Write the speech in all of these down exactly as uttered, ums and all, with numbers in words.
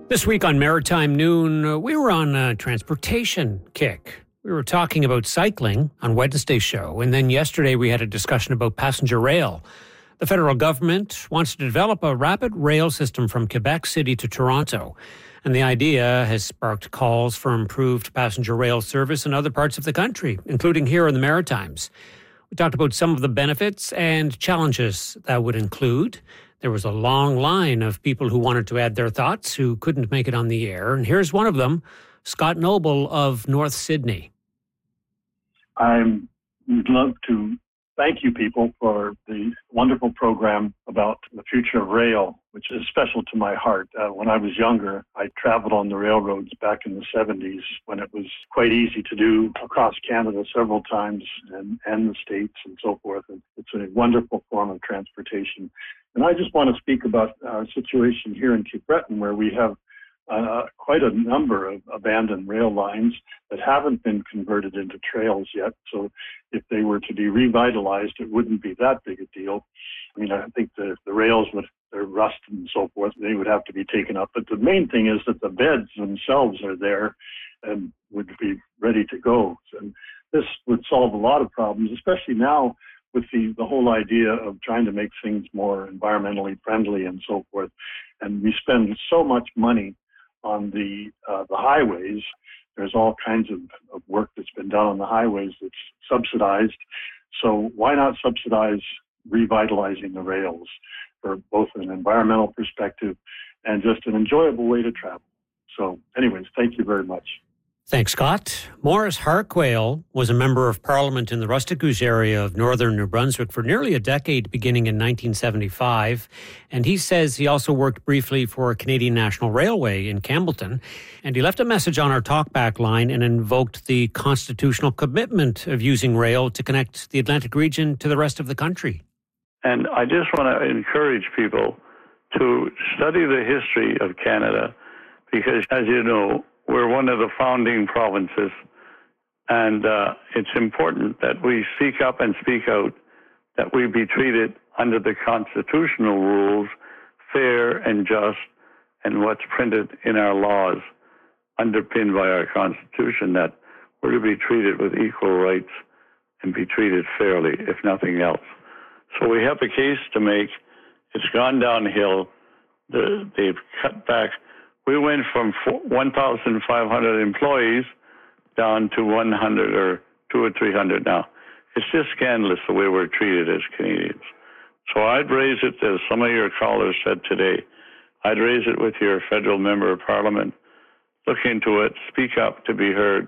This week on Maritime Noon, uh, we were on a transportation kick. We were talking about cycling on Wednesday's show, and then yesterday we had a discussion about passenger rail. The federal government wants to develop a rapid rail system from Quebec City to Toronto, and the idea has sparked calls for improved passenger rail service in other parts of the country, including here in the Maritimes. We talked about some of the benefits and challenges that would include. There was a long line of people who wanted to add their thoughts who couldn't make it on the air. And here's one of them, Scott Noble of North Sydney. I would love to thank you people for the wonderful program about the future of rail, which is special to my heart. Uh, when I was younger, I traveled on the railroads back in the seventies when it was quite easy to do across Canada several times and, and the States and so forth. And it's a wonderful form of transportation. And I just want to speak about our situation here in Cape Breton, where we have uh, quite a number of abandoned rail lines that haven't been converted into trails yet. So if they were to be revitalized, it wouldn't be that big a deal. I mean, I think the, the rails would, they're rusted and so forth, they would have to be taken up. But the main thing is that the beds themselves are there and would be ready to go. And this would solve a lot of problems, especially now with the, the whole idea of trying to make things more environmentally friendly and so forth. And we spend so much money on the uh, the highways. There's all kinds of, of work that's been done on the highways that's subsidized. So why not subsidize revitalizing the rails for both an environmental perspective and just an enjoyable way to travel? So anyways, thank you very much. Thanks, Scott. Maurice Harquail was a member of Parliament in the Restigouche area of northern New Brunswick for nearly a decade, beginning in nineteen seventy-five. And he says he also worked briefly for Canadian National Railway in Campbellton. And he left a message on our talkback line and invoked the constitutional commitment of using rail to connect the Atlantic region to the rest of the country. And I just want to encourage people to study the history of Canada because, as you know, we're one of the founding provinces, and uh, it's important that we speak up and speak out, that we be treated under the constitutional rules, fair and just, and what's printed in our laws, underpinned by our Constitution, that we're to be treated with equal rights and be treated fairly, if nothing else. So we have a case to make. It's gone downhill. The, they've cut back. We went from one thousand five hundred employees down to one hundred or two or three hundred now. It's just scandalous the way we're treated as Canadians. So I'd raise it, as some of your callers said today, I'd raise it with your federal member of Parliament. Look into it, speak up to be heard,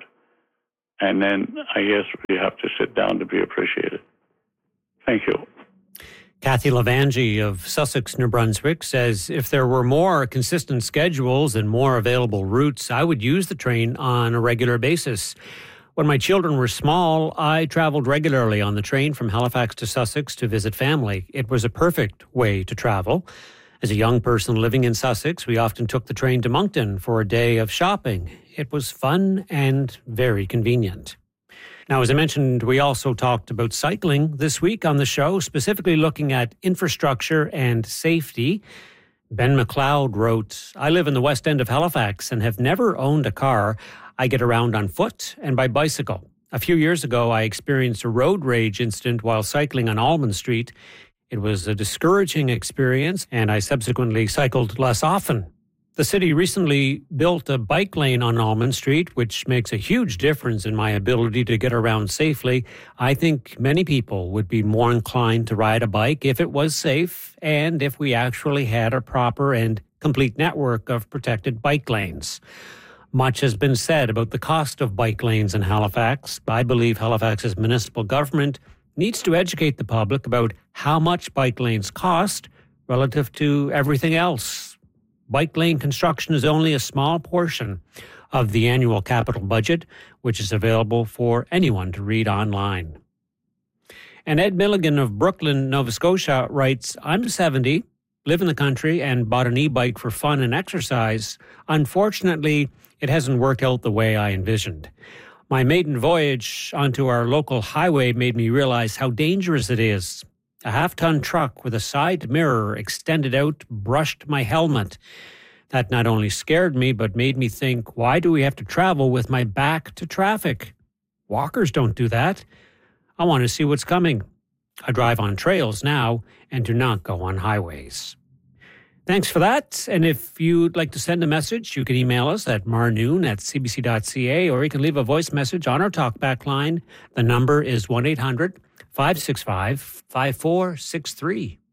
and then I guess we have to sit down to be appreciated. Thank you. Kathy Lavangi of Sussex, New Brunswick, says if there were more consistent schedules and more available routes, I would use the train on a regular basis. When my children were small, I traveled regularly on the train from Halifax to Sussex to visit family. It was a perfect way to travel. As a young person living in Sussex, we often took the train to Moncton for a day of shopping. It was fun and very convenient. Now, as I mentioned, we also talked about cycling this week on the show, specifically looking at infrastructure and safety. Ben McLeod wrote, I live in the west end of Halifax and have never owned a car. I get around on foot and by bicycle. A few years ago, I experienced a road rage incident while cycling on Almond Street. It was a discouraging experience, and I subsequently cycled less often. The city recently built a bike lane on Almond Street, which makes a huge difference in my ability to get around safely. I think many people would be more inclined to ride a bike if it was safe and if we actually had a proper and complete network of protected bike lanes. Much has been said about the cost of bike lanes in Halifax. I believe Halifax's municipal government needs to educate the public about how much bike lanes cost relative to everything else. Bike lane construction is only a small portion of the annual capital budget, which is available for anyone to read online. And Ed Milligan of Brooklyn, Nova Scotia writes, I'm seventy, live in the country, and bought an e-bike for fun and exercise. Unfortunately, it hasn't worked out the way I envisioned. My maiden voyage onto our local highway made me realize how dangerous it is. A half-ton truck with a side mirror extended out brushed my helmet. That not only scared me, but made me think, why do we have to travel with my back to traffic? Walkers don't do that. I want to see what's coming. I drive on trails now and do not go on highways. Thanks for that. And if you'd like to send a message, you can email us at marnoon at c b c dot c a, or you can leave a voice message on our talkback line. The number is one eight hundred five six five five four six three.